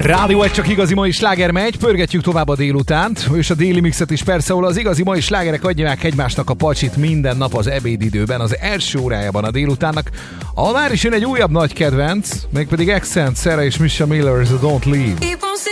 Rádió egy csak igazi mai sláger megy, pörgetjük tovább a délutánt, és a déli mixet is persze, ahol az igazi mai slágerek adják egymásnak a pacsit minden nap az ebédidőben, az első órájában a délutánnak, ahol már is jön egy újabb nagy kedvenc, mégpedig Accent, Sarah és Misha Miller's Don't Leave.